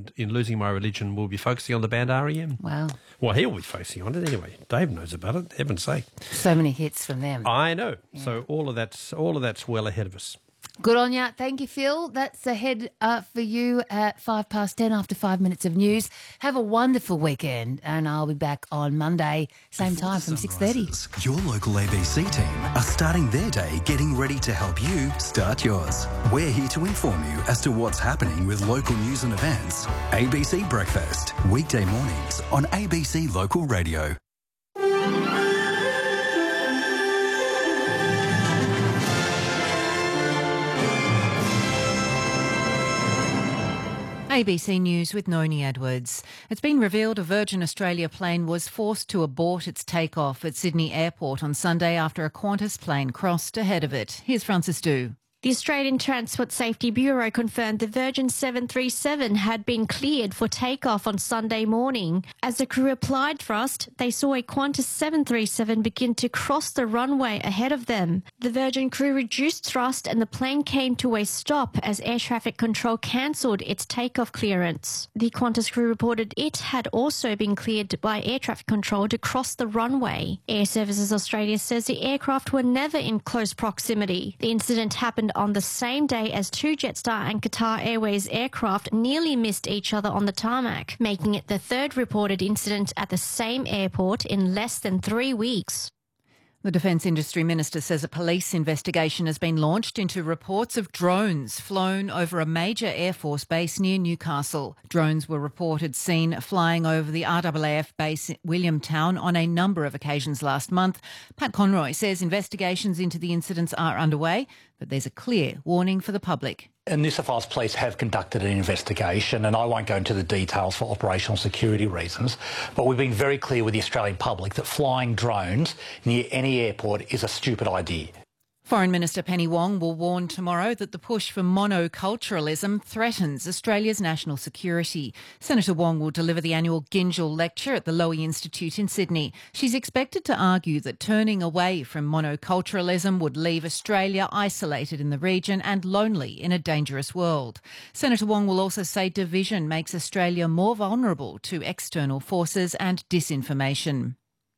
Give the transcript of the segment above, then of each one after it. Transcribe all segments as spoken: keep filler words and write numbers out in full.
and in Losing My Religion, we'll be focusing on the band R E M. Wow. Well, he'll be focusing on it anyway. Dave knows about it, heaven's sake. So many hits from them. I know. Yeah. So all of that's all of that's well ahead of us. Good on ya. Thank you, Phil. That's ahead uh, for you at five past ten after five minutes of news. Have a wonderful weekend, and I'll be back on Monday, same Before time from six thirty. Your local A B C team are starting their day getting ready to help you start yours. We're here to inform you as to what's happening with local news and events. A B C Breakfast, weekday mornings on A B C Local Radio. A B C News with Noni Edwards. It's been revealed a Virgin Australia plane was forced to abort its takeoff at Sydney Airport on Sunday after a Qantas plane crossed ahead of it. Here's Francis Du. The Australian Transport Safety Bureau confirmed the Virgin seven thirty-seven had been cleared for takeoff on Sunday morning. As the crew applied thrust, they saw a Qantas seven thirty-seven begin to cross the runway ahead of them. The Virgin crew reduced thrust and the plane came to a stop as air traffic control cancelled its takeoff clearance. The Qantas crew reported it had also been cleared by air traffic control to cross the runway. Air Services Australia says the aircraft were never in close proximity. The incident happened on the same day as two Jetstar and Qatar Airways aircraft nearly missed each other on the tarmac, making it the third reported incident at the same airport in less than three weeks. The Defence Industry Minister says a police investigation has been launched into reports of drones flown over a major Air Force base near Newcastle. Drones were reported seen flying over the R A A F base at Williamtown on a number of occasions last month. Pat Conroy says investigations into the incidents are underway, but there's a clear warning for the public. And New South Wales Police have conducted an investigation, and I won't go into the details for operational security reasons, but we've been very clear with the Australian public that flying drones near any airport is a stupid idea. Foreign Minister Penny Wong will warn tomorrow that the push for monoculturalism threatens Australia's national security. Senator Wong will deliver the annual Gingell Lecture at the Lowy Institute in Sydney. She's expected to argue that turning away from monoculturalism would leave Australia isolated in the region and lonely in a dangerous world. Senator Wong will also say division makes Australia more vulnerable to external forces and disinformation.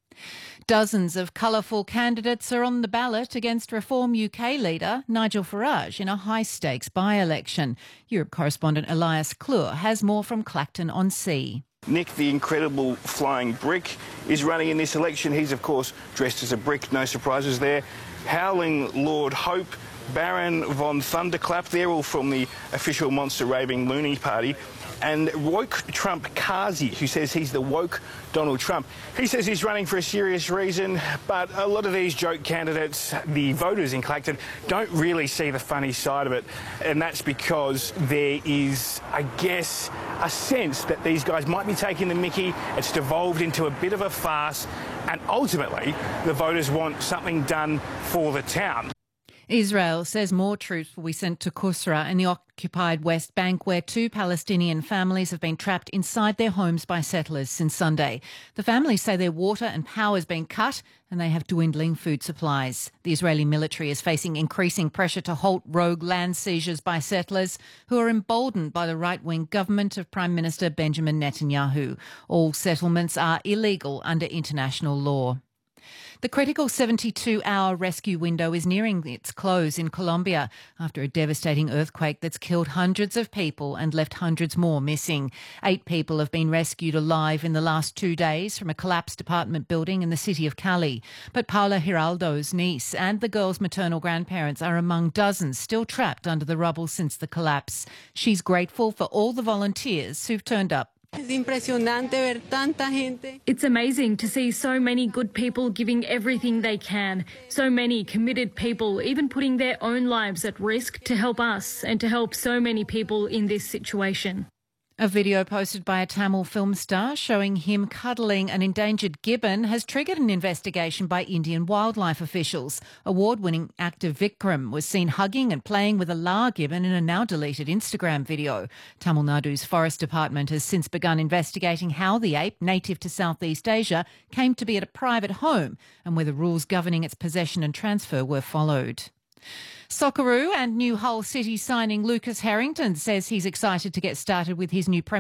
Dozens of colourful candidates are on the ballot against Reform U K leader Nigel Farage in a high-stakes by-election. Europe correspondent Elias Klur has more from Clacton-on-Sea. Nick, the incredible flying brick, is running in this election. He's, of course, dressed as a brick, no surprises there. Howling Lord Hope, Baron von Thunderclap, they're all from the official Monster Raving Loony Party. And woke Trump Kazi, who says he's the woke Donald Trump. He says he's running for a serious reason, but a lot of these joke candidates, the voters in Clacton, don't really see the funny side of it. And that's because there is, I guess, a sense that these guys might be taking the mickey. It's devolved into a bit of a farce. And ultimately, the voters want something done for the town. Israel says more troops will be sent to Qusra in the occupied West Bank, where two Palestinian families have been trapped inside their homes by settlers since Sunday. The families say their water and power has been cut and they have dwindling food supplies. The Israeli military is facing increasing pressure to halt rogue land seizures by settlers who are emboldened by the right-wing government of Prime Minister Benjamin Netanyahu. All settlements are illegal under international law. The critical seventy-two hour rescue window is nearing its close in Colombia after a devastating earthquake that's killed hundreds of people and left hundreds more missing. Eight people have been rescued alive in the last two days from a collapsed apartment building in the city of Cali. But Paula Giraldo's niece and the girl's maternal grandparents are among dozens still trapped under the rubble since the collapse. She's grateful for all the volunteers who've turned up. It's amazing to see so many good people giving everything they can, so many committed people even putting their own lives at risk to help us and to help so many people in this situation. A video posted by a Tamil film star showing him cuddling an endangered gibbon has triggered an investigation by Indian wildlife officials. Award-winning actor Vikram was seen hugging and playing with a Lar gibbon in a now-deleted Instagram video. Tamil Nadu's Forest Department has since begun investigating how the ape, native to Southeast Asia, came to be at a private home and whether rules governing its possession and transfer were followed. Socceroo and new Hull City signing Lucas Harrington says he's excited to get started with his new Premier